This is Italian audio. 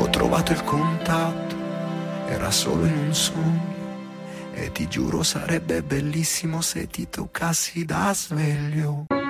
Ho trovato il contatto, era solo in un sogno. E ti giuro sarebbe bellissimo se ti toccassi da sveglio.